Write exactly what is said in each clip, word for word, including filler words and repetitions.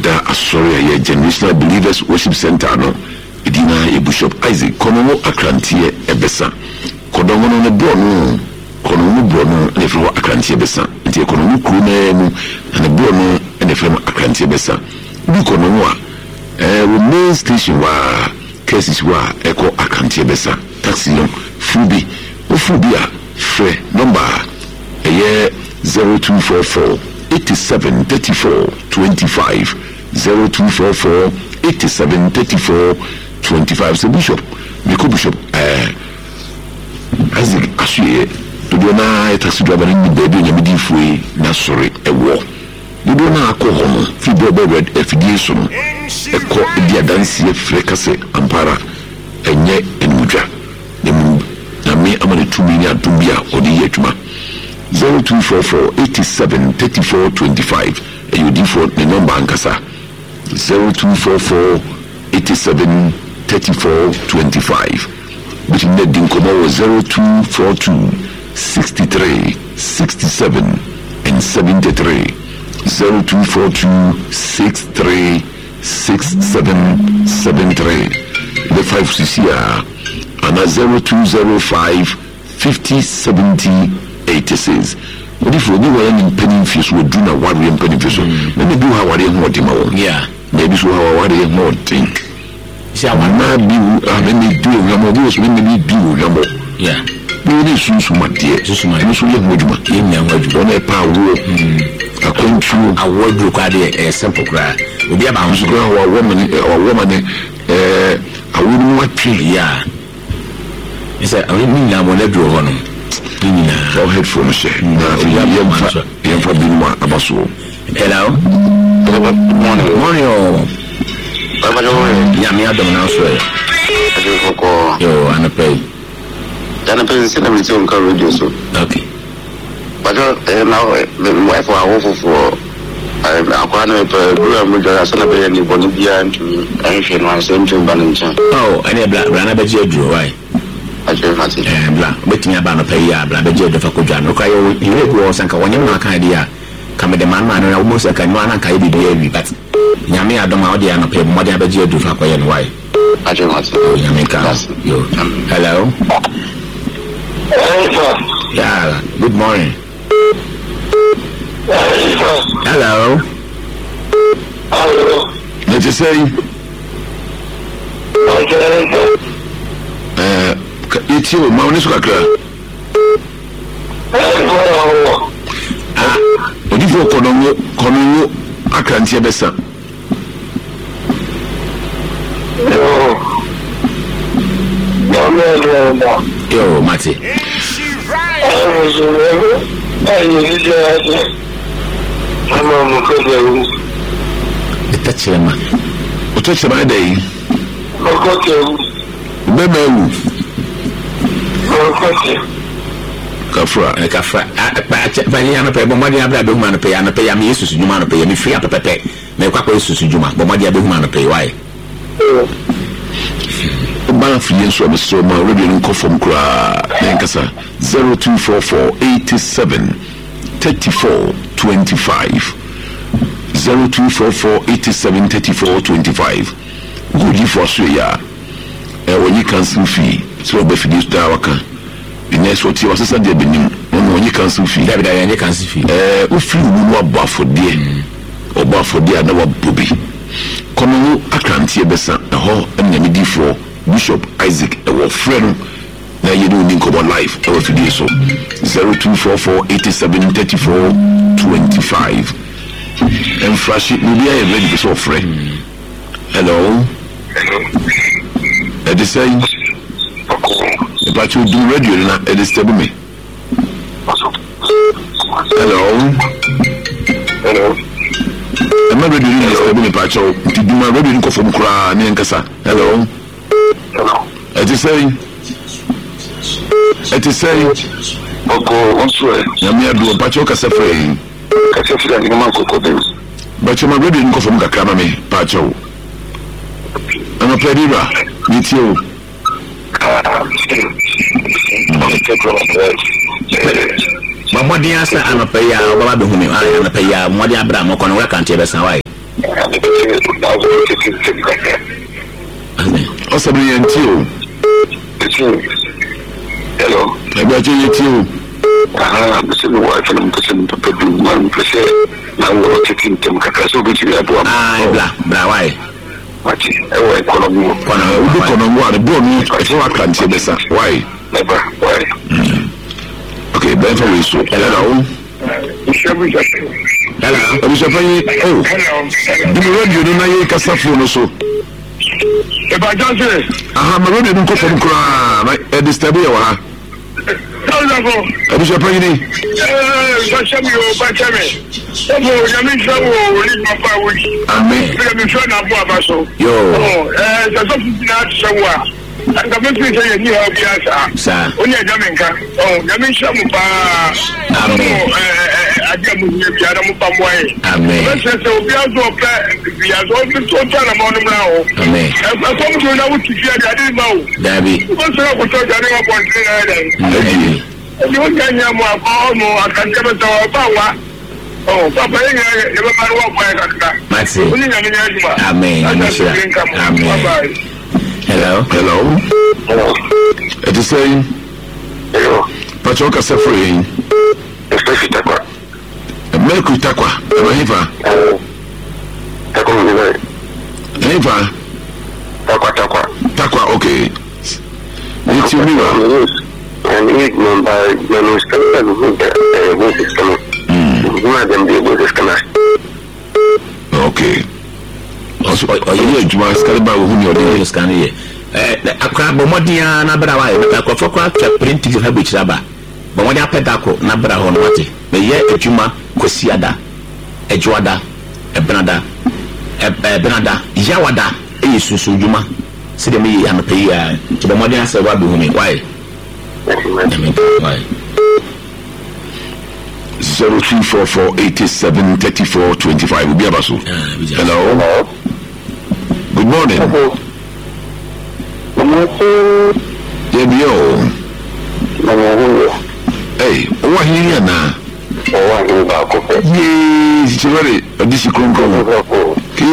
da asori aye Generational Believers Worship Center no edina e Bishop Isaac kono akrantie ebesa kodomo no bro no kono no bro no ne fro akrantie ebesa nti kono no kru na mu ne bro no ne fro akrantie ebesa bi kono no a eh main station wa cases wa eko akrantie ebesa taxi no fubi o fubi a free number eye zero two four four eighty-seven thirty-four twenty-five zero two four four eighty-seven thirty-four twenty-five. So Bishop, Miko Bishop, eh, Isaac Asue, to do na taxi driver in the baby in the middle free, na sorry, a war. You do not call home, feed the red F D S, a call the Adansi, Frecase, Ampara, and yet in Muja. The moon, na me among the two million to be or the Yetuma. zero two four four eighty-seven thirty-four twenty-five and you default the number ankasa zero two four four eighty-seven thirty-four twenty-five between the dinkomo was zero two four two sixty-three sixty-seven and seventy-three zero two four two sixty-three sixty-seven seventy-three the five cc and a zero two zero five fifty seventy eighty-six. What if we do any penny fish would do not worry and penny fish? Maybe do how I didn't want him. Yeah, maybe so how I didn't want think. See, I want to be, I mean, do number those when we do number. Yeah, really soon so much, dear. So my most young would in young would one a power. I couldn't true. I would look at a simple cry. Would be about to grow a woman or woman. I wouldn't want to, yeah. He said, I mean, I want to do one. Our headphones share. Yamfa Binwa Abaso. Hello. Good morning. Morning. Yami Adam now swear. Yo, and a pay. Then a pay send everything on car radio so. Okay. But now the wife for our for I'm going to program with the Sanabay and Bolivia and to anything one same to Balancha. Oh, any black Brana Drew, why? And black, waiting about a pay, blah, the jet of a Kujan. Okay, you was and when you're not idea. Come the man, and almost like a man and Kaidi baby, but Yami, I don't know the other pay more than a jet to Fakoy and why. I don't want to Yamika. You. Hello. Yeah, good morning. Hello. Let you say? Uh, it's you, Maunis Kakra. Ah, what if you Konomo, Konomo, I can't hear better. Yo, Matty. The touch him. What touch my day? Bebe. Kafra, and Kafra. I pay money. I have man pay and pay. I'm used to human pay. I'm free up a pay. Make up to Juma, but money I have man pay. Why? Banfi so me so ma radio nko from kra nenkasa zero two four four eighty-seven thirty-four twenty-five zero two four four eighty-seven thirty-four twenty-five good for so ya e when you cancel fee so be finish da waka the next what you was say dey benim when you cancel fee da da you cancel fee eh o free wo abo for there obo for there na wo bobi kono akrantie besa e ho em na medi for Bishop Isaac, our friend. Now you don't think about life. Our video so zero two four four eighty-seven thirty-four twenty-five. And flash it will be ready to so friend. Hello. Hello. At the same. But you do radio now. At the stable me. Hello. Hello. I'm not ready to stable me. But you do my radio go from Kra Niankasa. Hello. Hello. It is saying. It is saying. Oko, on swear. Yamia do a pachoka safari. Cassafra, you know, Coco. But you might ready to go from Kakamami, Pacho. I'm a pedira. Meet you. Mamma Diasa, I'm a payer, Babahumi, I am a payer, Modia Bram, Conway can't tell us why. ọsẹ bi yẹn ti o. hello. ẹgbẹ́ ọjọ́ yẹn ti o. aha bisi mi wa fana mpese mi papa bi ma mpese na wọ titi ntẹmu kakra sọ obi ti bi abo ama. aa bla bla waaye. wati ẹwọ ẹkọnọmi wo. kọnọmi wo kọnọmi wo a bọọlu ni ẹfọ wa krantie bẹ sa waaye. ẹba waaye. ok bẹẹ fẹ wei so ẹlẹ́la o. yala abusua yi o dumi radio no na yẹ kasa fone so. ìbàdàn sè. aha ma radio no nkọ fam koraa na ẹ disturb yẹ wọ ha. abusua yi ni. ẹẹ bàtà mi o bàtà mi ẹ bọ yàmi fẹ wo wòlíì papa wòlíì. ami. yàmi fẹ náà bọ àbá so. yoo. ẹ sọsọ tuntun náà ti sẹ wo a. nka mi fi sẹ yẹ ní ha bi asa. saa. o ní ẹja mi nka ọ yàmi fẹ mu paa. ami. ẹ ẹ adi a mu yẹ bi ara mu pa mu ayé. ami. ẹ sẹ sẹ obi azọ ọpẹ yasọ ọbi tó tó ànàmọ ọdún náà o. ami. ẹ ẹ fọwọ́n tó náà wò ti fi ẹdi adi ma o. dabi. wọ́n sọ àkótó ọjà ní wọn bọ̀ ní náà yẹ ẹdi. ẹni wọ́n jẹ́ ẹ̀yìn àmọ́ àkọ́ ọmọ àkàntẹ́mẹ́ta ọba wa ọ̀ pápá yẹn yẹn yẹ bá bá wà bọ̀ ẹ̀ kàkàtà. mati. ó ní ìyàmí yẹn jùmọ̀. amen amen amen. hello. hello. ẹ ti sẹ́yìn. pàtó kasa fún yẹn. ẹ̀fẹ́ fi takwa. mẹ́kù takwa ẹ̀ máa ń fa. takwa mi bẹ́ẹ̀. ẹ̀ ń fa. takwa takwa. takwa ok. ní ti omi wa. and eight number manu scanner who the voice scanner. One of them the voice scanner. Okay. Also, ọyẹ adwuma scanner ba wo hu ni ọdẹ ọdẹ scanner yẹ ẹ akora bọmọdìyàn n'abẹ́rẹ́ wa yẹ akọfọ kora twẹ print fi ha bẹ kyerẹ aba bọmọdìyàn apẹ dako n'abẹ́rẹ́ hɔ n'wate mẹ yẹ adwuma kwasi ada ẹdwada ẹbẹnada ẹbẹnada yawada ẹyẹ sunsun adwuma sẹdẹ mi yẹ anọpẹ yi a bọmọdìyàn sẹ wa bẹ hu mi wáyé. zero two four four eighty seven thirty four twenty five. Ubi abaso. Hello. Good morning. Yeah, be yo. Hey, what here na? Oh, I'm back. Yes, it's very. This is Kronko. K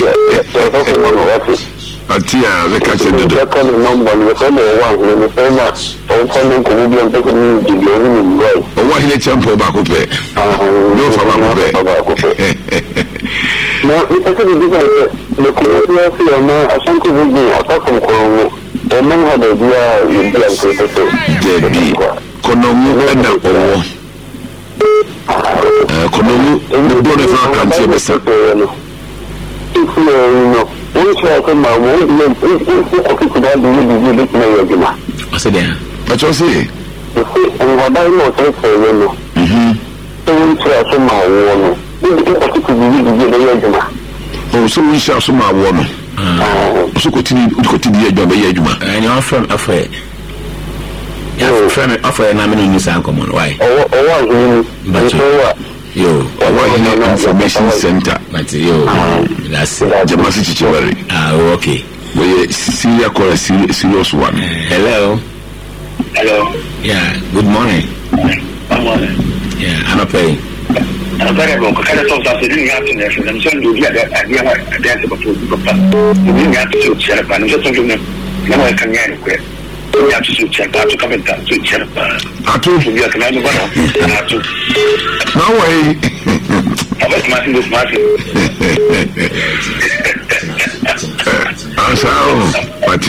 Y. Atia, the catch and the second number, the second one, the same as opening Canadian taking the living right. Oh, what he champo back up there? No, for my no, it's actually different. The community here now, I think it will be apart from Congo. The man had a idea in the Debbie, Konomu and the Owo. Konomu, the Bonifant can't see the second. If you know. Wọ́n ṣe àti màá wọ́n lè ọkùnkùn dáadé ní ìdíje lẹ́kùn ẹ̀yọ̀ jùmọ̀. ọ̀sẹ̀ dẹ̀. Bàtọ́ sí. Ìfẹ́ ìwọ̀nba inú ọ̀sẹ̀ ìfẹ́ yẹn lọ. Ṣé wọ́n ṣe àti màá wọ́n nù? Níbi ọkùnkùn ní ìdíje lẹ́yọ̀ jùmọ̀. Òun sọ wọ́n ṣe àṣọ máa wọ̀ nù. Ọ̀ṣọ́ kò tí ní ẹjọ́ bẹ́ẹ̀ yẹ jùmọ̀. ẹni wọ́n fẹ́ ọ̀fẹ́ yà fẹ́ mi ọ̀fẹ́ náà mi ní ní sáà kọ̀mọ́ wáyé. Ọwọ́ àgbẹ̀yìn ni ìfẹ́ wà. Yo, Ọwọ́ information center. But yo, that's Jamasi Chichewari. Ah, okay. We Syria call a serious one. Hello. Hello. Yeah. Good morning. Good morning. Yeah, I'm not paying. I'm very good. Kind of thought that you have to know. I'm saying do you have idea what I dance about to do? You have to share it. I'm just thinking. No one can get it. You have to check out to come in to check. Atu. You have to know what to. No way. I was matching this matching. Answer, Pati.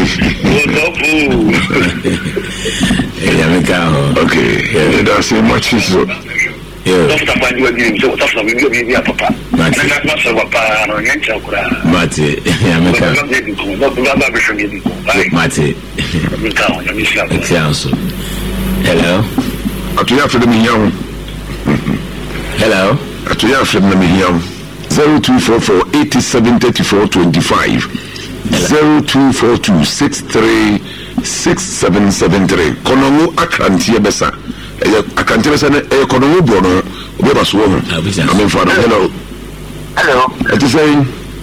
Yeah, me go. Okay, that's a much so. Yeah. That's the point you are giving. So that's the way you are papa. But that's not so papa. No, you can't cry. but yeah, me go. Not getting cool. Not not not being getting cool. Mate. Me go. You miss that. Council. Hello. Atu ya fere mi yawo. Hello. Atu ya fere mi yawo. zero two four four eight seven three four two five. zero two four two six three six seven seven three. Konomu akrantie besa. Eh akrantie besa na eh konomu bo no obi ba so ho. Amen father. Hello. Hello. What you saying?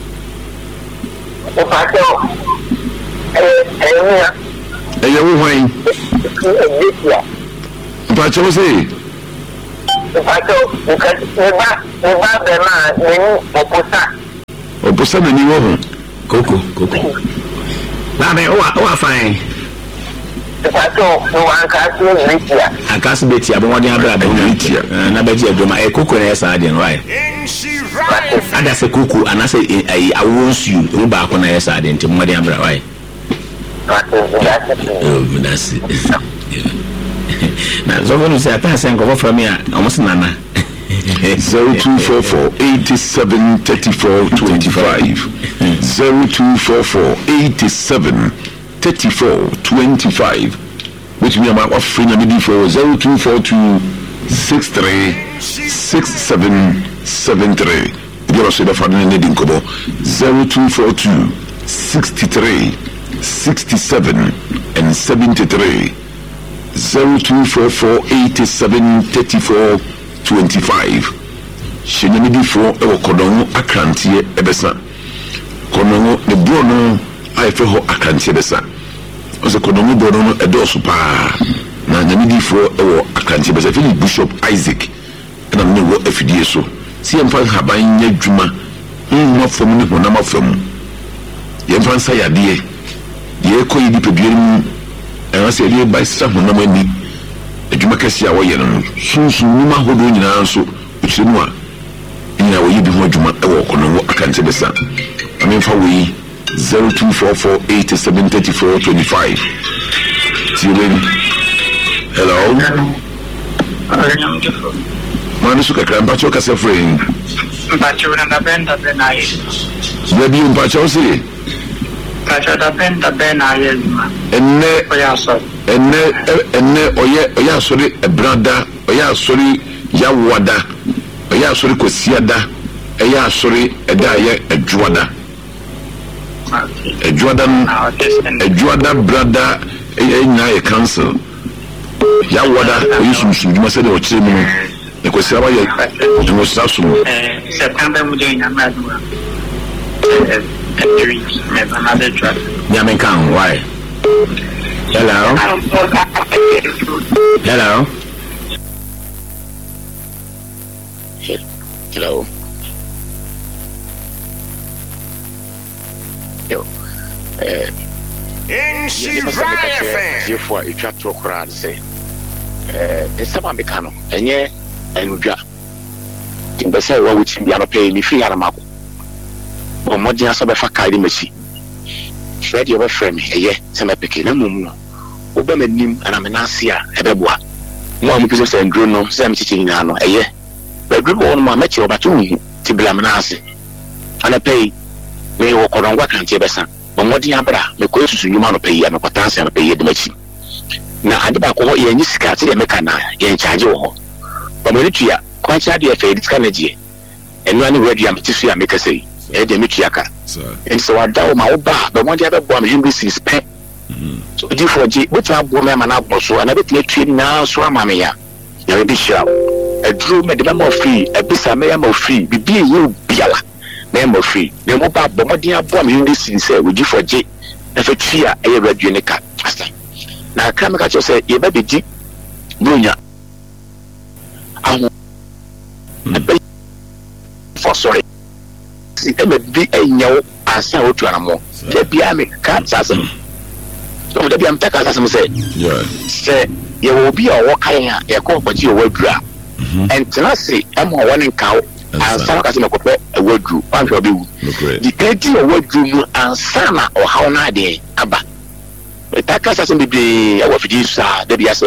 O pa ko. Eh eh Eh you who ni? But you say O pa ko, o ka o ba o ba be ma ni oposa. obosa na ni wo ho koko koko na me o o fine Pato, no one can't do it. I can't be tia, but one year brother, na beji adoma e koko na yesa adin right. And that's a kuku and I say I want you ru ba ko na yesa adin ti mo de ambra right. Oh, that's it. Na so when say ata sen ko from me almost nana. zero two four four eight seven three four two five zero two four four eight seven three four two five, which me about offering a meeting for zero two four two six three six seven seven three. You also the family needing kobo zero two four two sixty three sixty seven and seventy three zero two four four eight seven thirty four twenty five. She needed for a cordon akrantie ebesa. Kono the brono I feel ho akrantie ebesa. Ose kodomu bono no edoso pa na nyamidi fo ewo akrantie bese Philip Bishop Isaac na me wo afidie so si emfa haban nya dwuma nwa fom ne honam afam yemfa nsa yade ye koyi di pedwere mu en ase ye ba sa honam ani adwuma kase a wo ye no sunsun numa hodo nyina nso etsemu a ina wo yi bi ho adwuma ewo kono akrantie bese amemfa wo yi zero two four four eight seven three four two five. Hello. Manu suka kran pacho kase friend. Pacho na benda bena ye. Baby um pacho si. Pacho da benda bena ye ma. Enne oya so. Enne enne oye oya sori ebrada, oya sori yawada, oya sori kosiada, oya sori eda ye edwada. A Jordan, a Jordan brother, a council. Yawada, you should must say the Chimney. The question you must have some September. We're doing another drug. Yamekan, why? Hello. Hello. Hello. Yo, eh, in she right you for you chat to crowd say, eh, it's someone becano, and yeah, and we got in the say, well, which you are paying me free out of my or more than some of a kind of machine. Fred, your friend, a year, some epic in a moon, Obama nim, and I'm an Asia, a bebois. One because I'm grown up, some teaching now, a year, but good one, my metro, but two, to be a manasi, and I pay. Me wo koron wa kan tie besa bo modi abra me ko susu nyuma no pay me kwatanse no pay de machi na ade ba ko ye nyi sika te de me kana ye charge wo ho bo me tua kwa cha de fe diska na gie enu ani radio am tisu ya me ka sei e de me tua ka en so wada o ma wo ba bo modi abebo am himbi sis pe so di for ji wo ta bo me ma na bo so na be tie tue na so ama me ya ya be sha e dru me de me free e bisa me ya mo free bibi ye biala name of free. The mobile bombardier bomb in this say, would you for J? If it's here, a radio in a cat. Now, come catch yourself, you may be deep, Brunia. I for sorry. See, I may be a yo, I say, what you are more. Let be a cat assassin. So, the Biam Taka assassin said, say, you will be a walking, a call, but you will grab. And Tenassi, I'm one in cow. And some customer could a word group, one for you. The creative word group and Sana or how na day, Abba. But that doesn't be a what you said, the B S.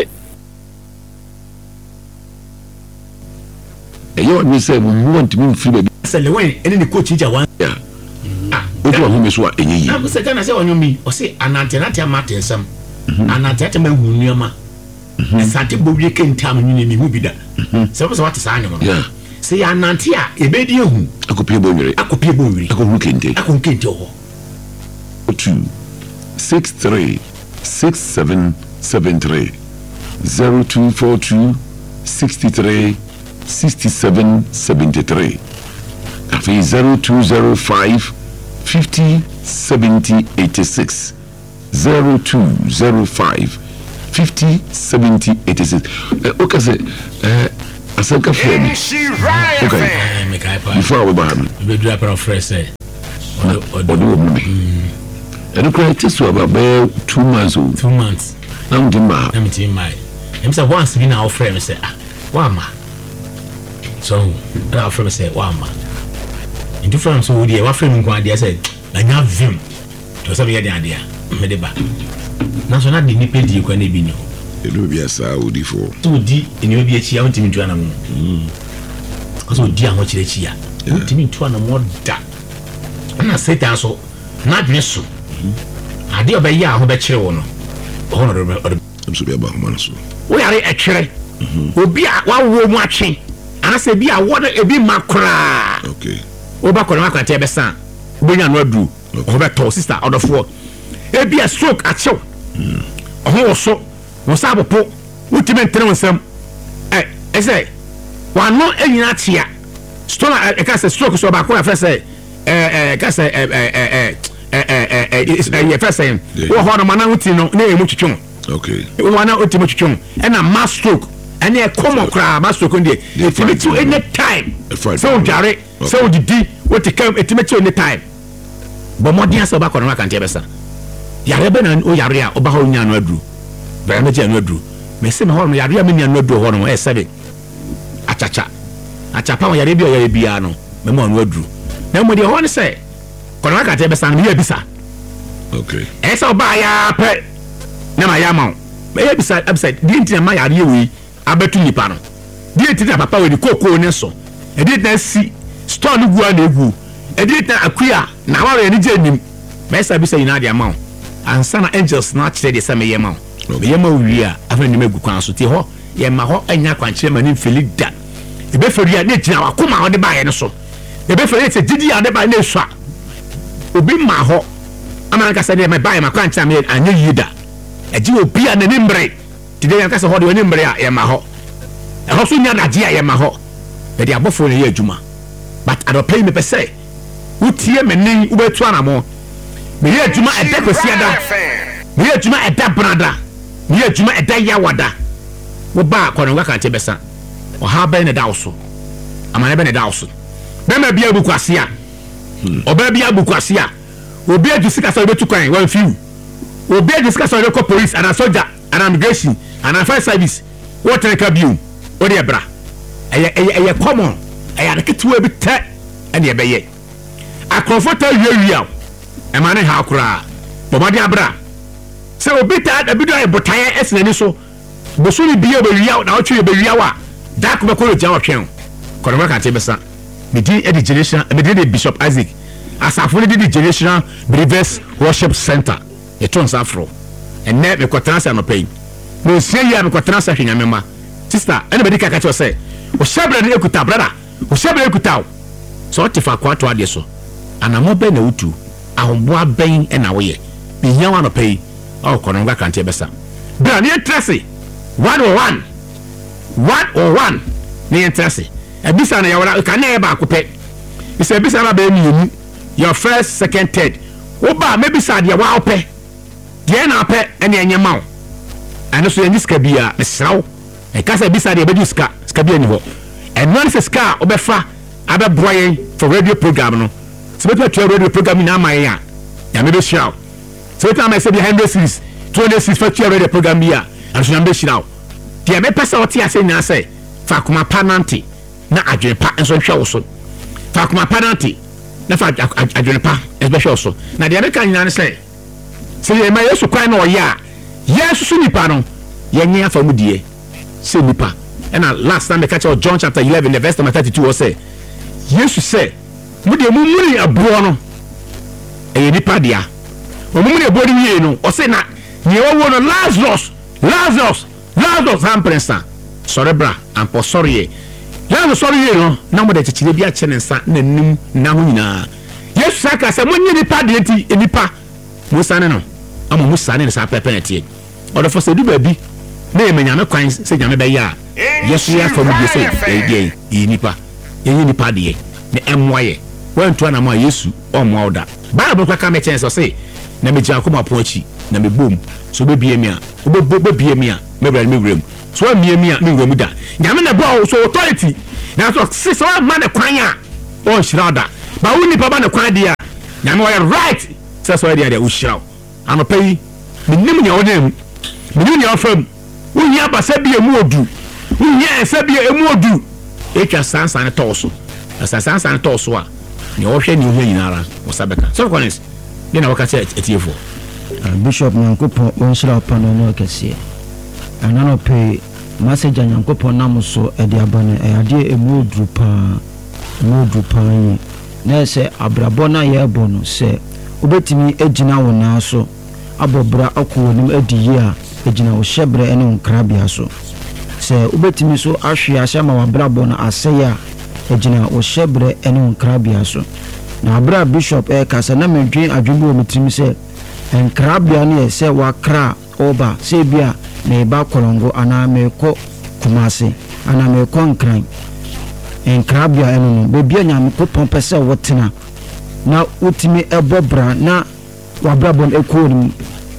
You want me say we want to move free. Say the way any coach is one. Yeah. Ah, what one who is what any year. I was saying, I say on me, or say an antenna Martin some, an antenna who near ma. And Santi Bobby came time in the movie that. So what is animal? Yeah. Say anantia e be die hu akopie bonwere akopie bonwere akohukente akonkente ho two six three six seven seven three zero two four two sixty three sixty seven seventy three afi zero two zero five fifty seventy eighty six zero two zero five fifty seventy eighty six okay say eh Asanka friend. Okay. Before we ban. We do a fresh say. ɔde wɔ mu me ɛno koraa ɛte so aba bɛyɛ two months o two months na mde ma na mte ma ɛm sɛ once bi na wɔfrɛ me sɛ ah wama so na wɔfrɛ me sɛ wama nti frɛ me sɛ wodeɛ wɔafrɛ me nko adeɛ sɛ anya vim to sɛ meyɛ de adeɛ a mede ba na so na de nipa die kwa na bi ni ho ɛno bi asa wodi fo to di eniwe bi akyi a wontimi ntua na mo ɔsɛ odi a ho kyerɛ akyi a wontimi ntua na mo da na satan so na dwene so ade ɔbɛyɛ a ho bɛkyerɛ wo no ɔho no ɔde so bi aba ho no so wo yare ɛkyerɛ obi a wawo mu atwe anasɛ bi a wɔde ebi ma koraa okay wo ba kɔno akɔte ɛbɛsa wobɛnya no adu ɔho bɛtɔ sister ɔdɔfoɔ ebi a stroke akyɛw ɔho wɔ so wo sa abopo wotimi ntere wo nsɛm ɛ ɛsɛ wano anyina kyea stone ɛka sɛ stroke so ɔbaako afɛ sɛ ɛɛ ɛka sɛ ɛɛ ɛɛ ɛɛ ɛɛ yɛfɛ sɛ wo hɔ no ma na woti no na ɛmu twitwom okay wo na woti mu twitwom ɛna mass stroke ɛne ɛkɔmɔ koraa mass stroke deɛ ɛtimi tiw any time sɛ wo dware sɛ wo didi wote kam ɛtimi tiw any time bɔ mmɔden asɛ wobakɔ no makanteɛ bɛsa yare bɛ na woyare a woba hɔ wonya no aduru bɛrɛ mɛgye ano aduru mɛsɛ me hɔ no yare a menya no aduru hɔ no ɛyɛ sɛbe akyakya akyapa wɔ yare bi ɔyare biara no mɛma ɔno aduru na mmɔdeɛ hɔ no sɛ kɔno makanteɛ bɛsa no meyɛ bisa okay ɛyɛ sɛ wobaa yɛa pɛ na ma yɛ ama wo mɛyɛ bisa abisa deɛ nti na ma yare wei abɛto nnipa no deɛ nti na papa wɔ de kookoo ne so ɛdeɛ na si store no gu a na egu ɛdeɛ na akuya na awara yɛ ne gye anim mɛyɛ sɛ bisa nyinaa de ama wo ansa na angels na akyerɛ deɛ sɛ meyɛ ma wo meyɛ ma wo wie a afei nim agu kwan so tie hɔ yɛma hɔ anya kwankyerɛ ma ne mfili da ɛbɛfɛri a ne gyina wakoma a wɔde baeɛ no so ɛbɛfɛri sɛ gyidi a wɔde baeɛ no ɛsu a obi ma hɔ ama na nkasa deɛ mɛbaeɛ ma kwankyerɛ me anyɛ yie da ɛgye obi a n'ani mmerɛ te deɛ yɛnkasa hɔ de w'ani mmerɛ a yɛma hɔ ɛhɔ so nya adagye a yɛma hɔ bɛde abɔfoɔ no yɛ adwuma but adɔpɛ yi mepɛ sɛ wotie me ne wobɛtu anamɔ meyɛ adwuma ɛda kwasiada meyɛ adwuma ɛda brada meyɛ adwuma ɛda yawada woba kɔnɔnga kante bɛsa ɔha bɛn ne da wo so amane bɛn ne da wo so bɛma bia buku ase a ɔbaa bia buku ase a obi adu sika sɛ wobɛtu kwan wɔmfiw obi adu sika sɛ wobɛkɔ police ana soja ana immigration ana fire service wɔtene ka bio wode ɛbra ɛyɛ ɛyɛ common ɛyɛ adeketewa bi tɛ ɛne ɛbɛyɛ akorɔfo ta wiawia ɛma ne ha koraa bɔmɔden abra sɛ obi ta abido ayɛ botaeɛ ɛsena ni so boso ne bia bɛwia na ɔtwe bɛwia wa dak bɛkɔ gya ɔtwɛn kɔnɔma kante bɛsa medi ɛde generation medi de Bishop Isaac asafo ne de generation believers worship center ɛto nsa afro ɛnɛ mekɔtena sɛ anɔpɛ yi na osia yi a mekɔtena sɛ hwɛ nyamema sister ɛne bɛdi kaka kyerɛ sɛ ɔhyɛbrɛ ne ekuta brada ɔhyɛbrɛ ekuta sɛ ɔte fa akɔ ato adeɛ so anamɔ bɛn na wotu ahomboa bɛn ɛna woyɛ binya wa anɔpɛ yi ɔwɔ kɔnɔma kante bɛsa bra ne yɛtrɛse one oh one one oh one ne yɛtrɛse ebisa na yɛwɔra ka ne yɛ baako pɛ isɛ ebisa na bɛyɛ mmienu your first second third woba mebisa deɛ wa opɛ deɛ na apɛ ɛne ɛnyɛ ma wo ɛno so yɛnyi sika bia mesraw ɛka sɛ ebisa deɛ bɛdi sika sika bia ni hɔ ɛno ne sɛ sika a wobɛfa abɛboa yɛn for radio program no sɛ bɛtumi atua radio program nyinaa ama yɛn a nyame bɛhyira wo sɛ bɛtumi ama yɛ sɛ bi one hundred series two hundred series fa tua radio program bi a ɛno so nyame bɛhyira wo deɛ mɛpɛ sɛ wɔte ase nyinaa sɛ fa akoma pa nante na adwene pa nso nhwɛ wo so fa akoma pa nante na fa adwene pa nso bɛhwɛ wo so na deɛ mɛka nyinaa ne sɛ sɛ yɛma Yesu kwan na ɔyɛ a Yesu so nipa no yɛnyɛ afa mu die sɛ nipa ɛna last time mɛka kyerɛ John chapter eleven the verse number thirty-two wɔ sɛ Yesu sɛ mo deɛ mumuni aboɔ no ɛyɛ nipa dea ɔmumuni aboɔ no wie no ɔsɛ na neɛ wɔwɔ no Lazarus Lazarus Lazarus hamprensa sɔre bra ampɔ sɔre yɛ Lazarus sɔre yɛ no na mo de kyekyere bi akyɛ ne nsa na nim na ho nyinaa Yesu saka sɛ mo nye nipa deɛ ti nipa mo sane no ama mo sane ne sa pɛpɛ na tie ɔdɔ fɔ sɛ du baabi na yɛ nyame kwan sɛ nyame bɛyɛ a Yesu yɛ afa mu bi sɛ ɛyɛ yɛ nipa yɛ nipa deɛ ne ɛmmoa yɛ wɔntua na mo a Yesu ɔmmoa wo da Bible kwa ka me kyɛn sɛ sɛ na me gya akoma pon akyi na me bom so be bie mi a wo be bie mi a me bra me wrem so amie mi a me wrem da nyame na bra so authority na so se so ma ne kwan a o hyira da ba wo nipa ba ne kwan de a nyame wɔyɛ right sɛ sɛ ɔyɛ deɛ wohyira anɔpa yi menim nea wonam menim nea wofam wohia abasa bi emu odu wohia ɛsɛ bi emu odu etwa sansan ne tɔɔ so asa sansan ne tɔɔ so a nea wɔhwɛ ne ohia nyinara wɔsa bɛka so Collins deɛ na wɔka sɛ etiefo Bishop Nyankopɔn ɔnhyira ɔpa no no kɛseɛ ananɔpɛ message Nyankopɔn nam so ɛde aba no ɛyade emu odu paa emu odu paa yi na sɛ abrabɔ na yɛbɔ no sɛ wobɛtumi agyina wo naa so abɔbra akɔ w'anim adi yi a agyina wo hyɛbrɛ ne wo nkrabea so sɛ wobɛtumi so ahwe ahyɛ ma wabrabɔ no asɛe a agyina wo hyɛbrɛ ne wo nkrabea so na abra Bishop ɛka sɛ na medwen adwene wɔ metrim sɛ nkrabea no yɛ sɛ wakra oba sɛ bia meba Kolongo anaa mekɔ Kumase anaa mekɔ Nkran nkrabea ɛno no bebia Nyankopɔn pɛ sɛ wotena na wotimi ɛbɔ bra na wabrabɔ no ɛkɔ nim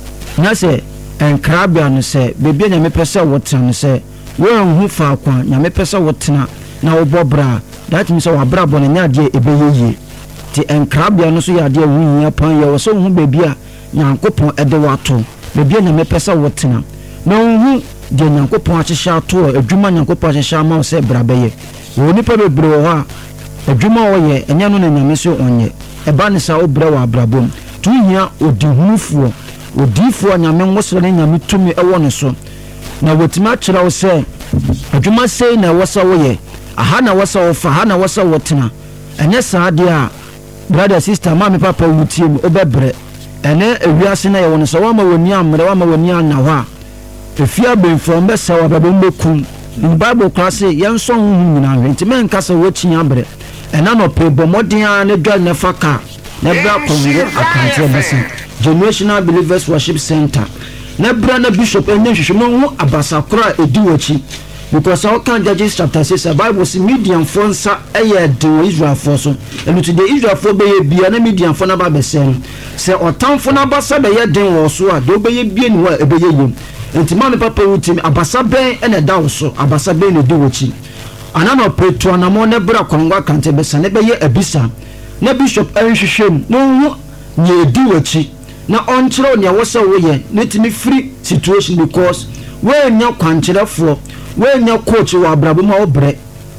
na sɛ nkrabea no sɛ bebia Nyame pɛ sɛ wotena no sɛ wɔnhu fa kwa Nyame pɛ sɛ wotena na wobɔ bra that means sɛ wabrabɔ no nyadeɛ ɛbɛyɛ yie ti nkrabea no so yɛ adeɛ wunyia pan yɛ wɔ sɛ hu bebia Nyankopɔn ɛde wato bebia Nyame pɛ sɛ wotena na hu deɛ Nyankopɔn ahyehyɛ ato adwuma Nyankopɔn ahyehyɛ ama wo sɛ bra bɛyɛ wɔ nipa bebree wɔ hɔ a adwuma wɔyɛ ɛnyɛ no na Nyame so ɔnyɛ ɛba ne sa obrɛ wɔ abrabom to hia odihufoɔ odifoɔ Nyame ngosoro ne Nyame tumi ɛwɔ ne so na wotimi akyerɛ wo sɛ adwuma sei na ɛwɔ sɛ wɔyɛ aha na ɛwɔ sɛ wɔfa aha na ɛwɔ sɛ wɔtena ɛnyɛ saa deɛ a brother sister maame papa wutie mu obɛbrɛ ɛnɛ ewiase na yɛwɔ no sɛ wɔma w'ani ammerɛ wɔma w'ani anna hɔ a efia benfo mbɛsɛ wɔ abrabom bɛkum in Bible class yɛnsɔ ho nyinaa hwɛ nti menka sɛ wɔkyi abrɛ ɛna no pe bɔ mmɔden a ne dwa ne fa ka ne bra Kongo akanteɛ bɛsɛ Generational Believers Worship Center ne bra na Bishop ɛnyɛ hwehwɛ ho abasakora edi wɔkyi because how can Judges chapter six the Bible say Midian for nsa ɛyɛ den Israel for so ɛno to the Israel for bɛyɛ bia na Midian for na ba bɛsɛ no sɛ ɔtamfo na ba sɛ bɛyɛ den wɔ so a de bɛyɛ bia ni hɔ ɛbɛyɛ yim nti ma me papa wutim abasa bɛn ɛna da wo so abasa bɛn na di wɔkyi anana preto anamo ne bra Kongo akante bɛsɛ ne bɛyɛ abisa na Bishop ɛnhwehwɛm no hu nye di wɔkyi na ɔnkyerɛ nea wɔsɛ woyɛ ne timi free situation because wɔanya kwankyerɛfoɔ wɔanya coach wɔ abrabɔ ma obrɛ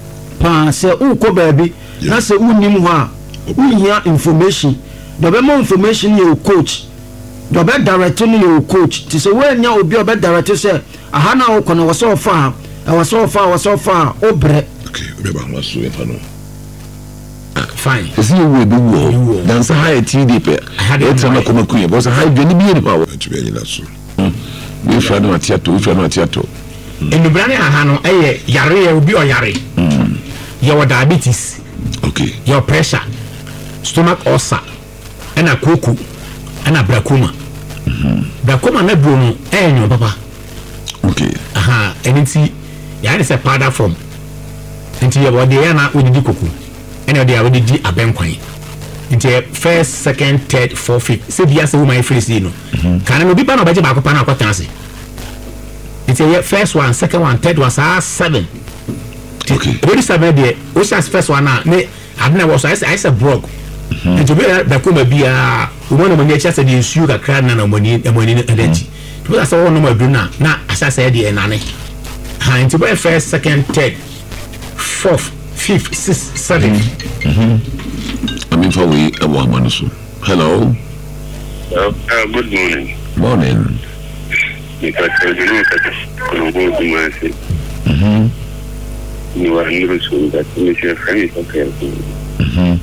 pa sɛ ukɔ baabi na sɛ unim hɔ a uhia information do be more information yɛ coach do be direct no yɛ coach ti sɛ wɔanya obi a be direct sɛ aha na wo kɔno wɔsɛ ɔfa a wɔsɛ ɔfa wɔsɛ ɔfa obrɛ okay obi ba ho so efa no fine esi wo bi wo dan sa ha ti di pe e tra na koma kuye bo sa ha dwani bi ni pa wo tu be nyina so we fra no atiato we fra no atiato enubra ne aha no eye yare ye obi o yare mm your diabetes okay your pressure stomach ulcer and a koku and a bracoma mhm bracoma na bro no eh nyo papa okay aha anything ya ne say powder from nti your body ya na odidi koku ene dey awodi di abenkwan nti first second third fourth fifth say bia say woman free say no kan no bi pa na obaje ba kopa na akwatan ase nti first one second one third one sa seven okay body seven dey o say first one na ne adna was I say I say brog nti be da kuma bia woman no nyɛ kyase dey nsuo kakra na na moni moni na energy to be say one no madu na na asase dey enane ha nti be first second third fourth fifth sixth seventh mhm I mean for we a woman so hello uh, uh, good morning morning because I didn't get to go to my city mhm you are never so that Mister Frank okay mhm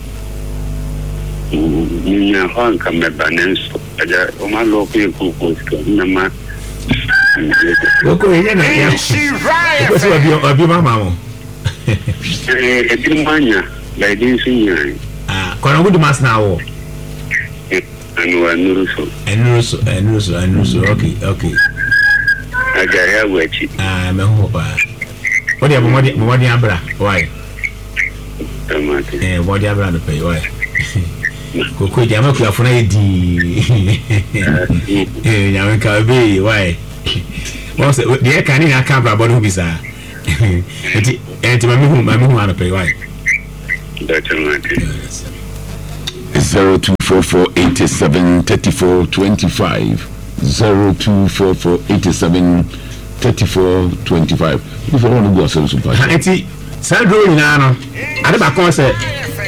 ni na han kam na banen so aja o ma lo ko ko ko na ma oko ye na ya ko so abi abi mama mo eh e dimanya la din sinya ah kono gudu mas na wo anu anu so enu so enu so enu so okay okay aja ya wechi ah me ho pa o dia mo dia mo dia abra why tamate eh mo dia abra no pay why koko dia ma ku afuna edi eh nya me ka be why mo se dia kan ni aka abra bo no bisa enti enti ma me hu ma me hu ano pay why tamate is zero two four four eight seven three four two five zero two four four eight seven three four two five. If you want to go so super. Enti Sandro Nano. Ade ba kon say.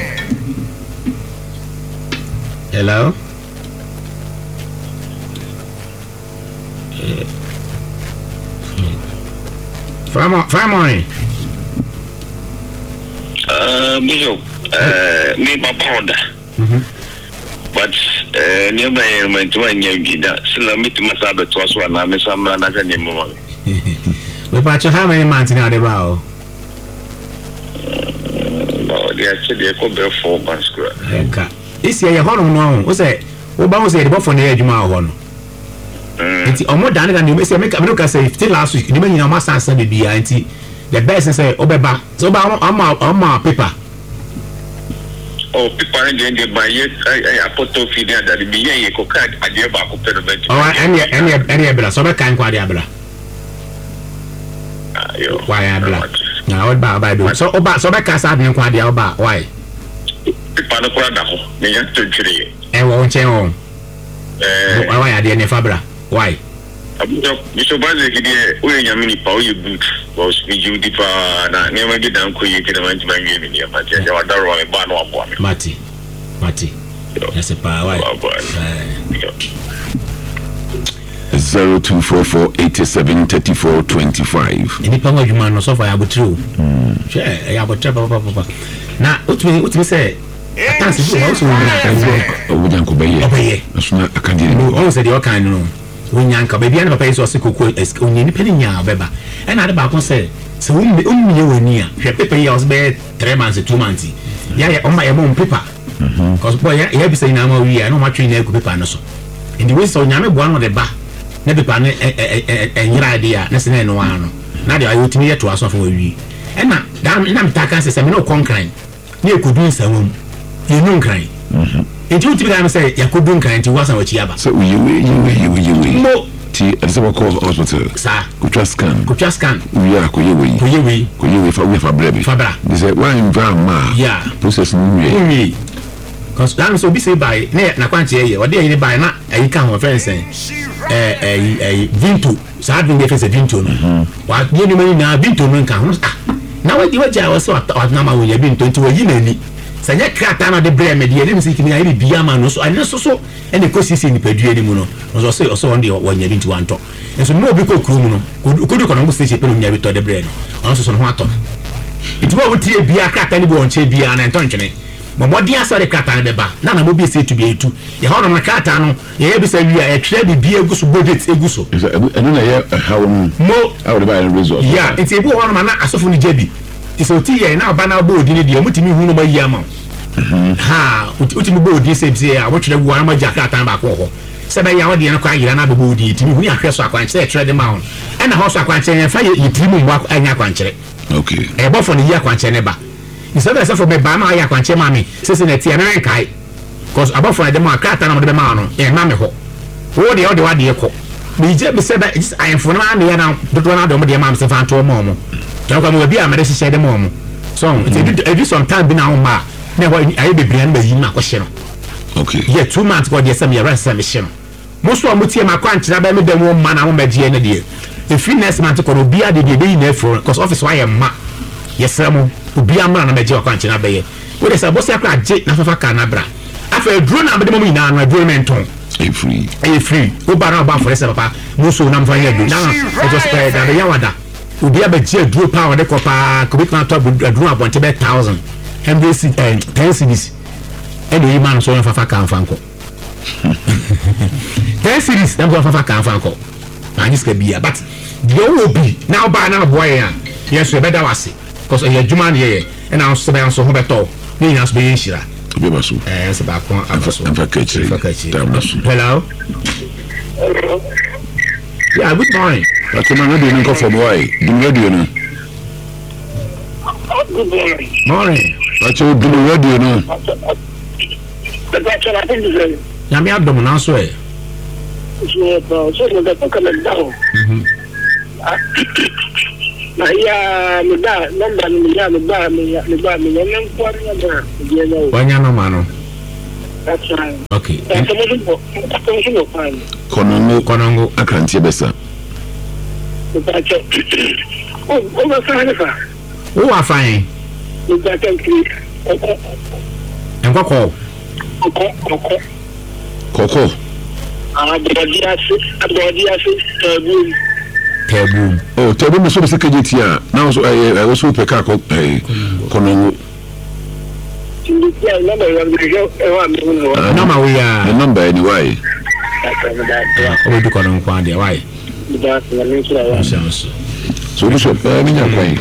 Hello. Fine fine morning. Uh, Bishop, uh, me Papa. Mhm. But uh, nearby my two and Yagida, still a meeting myself at Toswa, and I'm some another name. We patch how many months in Adibao? No, they actually could be four months. This year, your honor, was it? Obama said about for the edge of my honor. It's almost done, and you may say, make a look at say, still last week, you mean your master said be anti the best and say, Obeba, so I'm out on my paper. Oh, people are going to buy it. I put to feed that the B A cocaine idea about the all right, any any any abla, so I can't quite abla. Why abla? Now, what about by so about so I can't start me quite about why? People are not they have to tree. And won't change. Why are they Fabra? Why? Mister Bazzi, we are many power you boot was me you deeper never get down created a man to my game in here, but you are there on a ban or one. Matty, Matty, that's a power. Zero two four four eighty seven thirty four twenty five. Any power you man, so far I would true. Sure, I have a trouble. Now, what we what we say? I can't see also. Oh, we don't obey. Obey. That's not a candidate. Oh, said your kind of. When Yanka baby and papa is also cook as only penny ya beba. And other back say, so only you near. Your paper years bed three months, two months. Yeah, on my own paper. Because boy, you have saying now we are no much in paper. In the way so Yammy one of the bar. Never pan and your idea, Nessun no one. Now I would near to us of we. And now, damn, I'm taking says I'm no conquering. You could do some. You know, crying. It would be I say, you could do kind to was what Yaba. So you will, you will, you will, you will. No, T at the call hospital. Sir, could just scan. Could just scan. We are could you will, could you will, could you will for with a baby. Fabra. They say, why in Grandma? Yeah, processing me. Because I'm so busy by Naquanti, or they by not a come of friends saying, a Vinto, so I've been there as a Vinto. What you mean now, Vinto comes. Now, what you was so at number when you've been to a year. Sanya krata de bre media dem se kini ayi bia ma no so ane so so ene ko sisi ni pedue ni mu no so so so on de wanya bintu anto enso no obi ko kru mu no kodu ko no mo stage pe no nya bi to de bre no on so so no ato it wo tie bia krata ni bo on che bia na enton twene mo modi asore krata ne beba na na mo bi se tu bi etu ye ho no na krata no ye bi se wi a e twere bi bia eguso budget eguso eno na ye how mo how the buy result yeah it's e bo ho no ma na asofo ni jebi so ti ye na ba na bo odi ni de mutimi hu no ma yi ama ha utimi bo odi se bi a wo twere gu ma ja krata ba ko ho se ba ya wo de na kwa yira na bo odi timi hu ya hwe so akwan se twere de ma ho na ho so akwan che fa ye yitimi mu anya akwan chere okay e bo fo ni ya akwan che ne ba so be se fo be ba ma ya akwan che ma mi se se na ti na kai cause abo fo de ma krata na mo de ma no e ma me ho wo de wo de wa de ko bi je bi se ba I am for na na ya na do do na do mo de ma se fa to mo mo so kwa mo bi a me de se de mo mo so it e do some time bi na ho ma na wa ayi bebre na ba yi ma ko hye no okay yeah two months go de some ya rest some hye no most of mutie ma kwa nkyira ba me dem wo ma na ho magie na de e free next month ko obi ade de be na for cause office wa ya ma yesramo obi amra na magie kwa nkyira ba ye we de say boss akra je na fafa ka na bra afa duro na be dem mu ina na duro menton e free e free o ba na ba for say papa mo so na mfa ya do na e just spread da ya wada obi abagie duro pa de ko pa ko bi kan to duro abonte be one thousand and this ten cities and the man so fafa kan fanko ten cities dem go fafa kan fanko and this can be but the will be now by now boy ya yes we better was because you juma here and now so be so ho beto ni na so be shira be baso eh se ba kon abaso am fa kachi hello yeah good morning but man no dey nko for boy do radio no Good morning. Morning. But you do the radio no. The doctor I think is ya me adom na so e so so no da ko na dawo. Mhm. Na ya me da number ni ya me da me ya me da me ya nan ko na da je na. Wanya no ma no. That's right. Okay. Konongo konongo akrantie besa. Oh, oh, fine. Who are fine? You got to And what call? Koko. Ah, body acid, body acid, taboo. Taboo. Oh, taboo mo so be sekejeti a. Now so I was so peka ko eh konongo. Yeah, number one. Number we are. The number anyway. We do konongo kwa dia why? So Bishop, eh me nya kwai.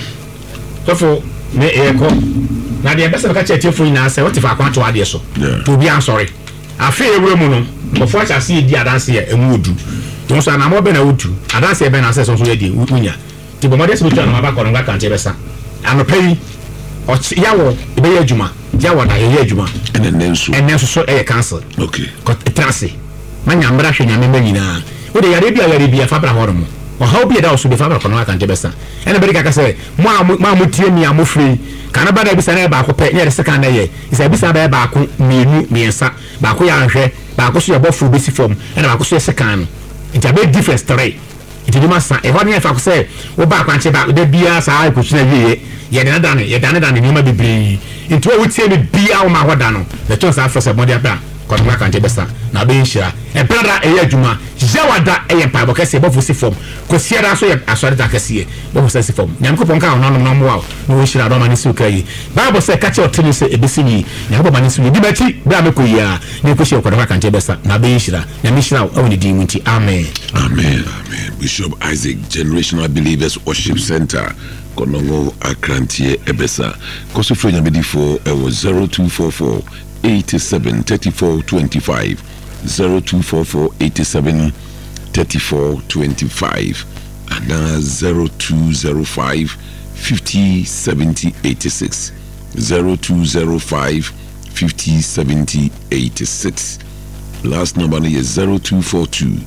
Tofo me e ko. Na dia besa ka che tiefo ina say what if akwanto ade so. To be am sorry. Afi ewure mu no. Before I see di adanse e emudu. Don so na mo be na wutu. Adanse e be na say so so ye di unya. Ti bo mo dey so tu na ba konongo kan che besa. Am pay o yawo e be adwuma. Yawo na ye adwuma. Ene nenso. Ene so so e cancel. Okay. Ko trase. Manya mbra hwe nyame ba nyina. Wo de yare bia yare bia fa bra hono mo. O how be da so be fa bra konongo kan che besa. Ene be ka say mo ma mo tie mi amofri. Kana ba da bisa na ba ko pe nya de seka na ye. Isa bisa ba ba ko mienu miensa. Ba ko ya hwe. Ba ko so ya bofu besi form. Ene ba ko so seka no. Nti abe difference three. Nti di masa e ho ne fa ko say wo ba kwanche ba de bia sa ko suna wiye. Ye de na da ne ye da ne da ne nyoma bebre. Nti wo tie me bia wo ma hoda no. The chance after say body apa. Konongo kan che besa. Na be nhira. E brada e adwuma. Jawada e ye pa bo kase bofu si form. Ko siara so ye asore da kase bofu si form. Nyam ko ponka no no no wa. No nhira do ma ni su kai. Bible say catch your tennis e be sini. Nyam bo ma ni su di beti bra me ko ya. Ne ko she konongo kan che besa. Na be nhira. Nyam nhira o ni di munti. Amen. Amen. Amen. Bishop Isaac, Generational Believers Worship Center, Konongo Akrantie Ebesa. Koso fro nyamedi for e was zero two four four eighty-seven thirty-four twenty-five zero two four four eighty-seven thirty-four twenty-five and now zero two zero five fifty seventy eighty-six zero two zero five fifty seventy eighty-six. Last number is zero two four two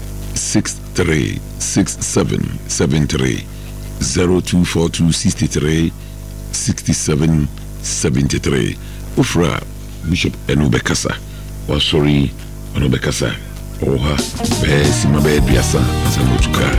six three six seven seven three zero two four two sixty three sixty seven seventy three. Ufra Bishop Enubekasa or sorry Enubekasa or her Besima Bediasa as a motuka.